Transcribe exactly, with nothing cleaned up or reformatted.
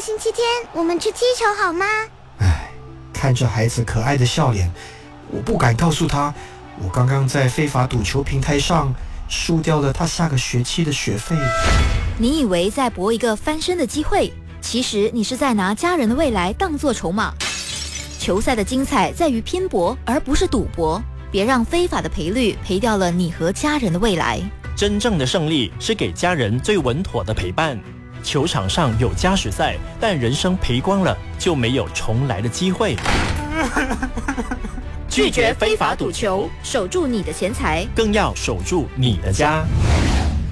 星期天我们去踢球好吗？ 唉，看着孩子可爱的笑脸，我不敢告诉他，我刚刚在非法赌球平台上输掉了他下个学期的学费。 你以为在搏一个翻身的机会，其实你是在拿家人的未来当作筹码。球赛的精彩在于拼搏，而不是赌博。别让非法的赔率赔掉了你和家人的未来。 真正的胜利是给家人最稳妥的陪伴。球场上有加时赛，但人生赔光了就没有重来的机会。 拒绝非法赌球，守住你的钱财， 更要守住你的家。